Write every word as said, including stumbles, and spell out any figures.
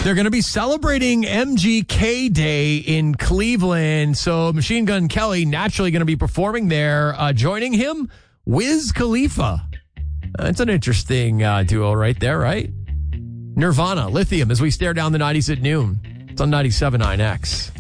They're going to be celebrating M G K Day in Cleveland. So Machine Gun Kelly naturally going to be performing there. Uh, joining him, Wiz Khalifa. That's an interesting uh, duo right there, right? Nirvana, Lithium, as we stare down the nineties at noon. It's on ninety-seven point nine X.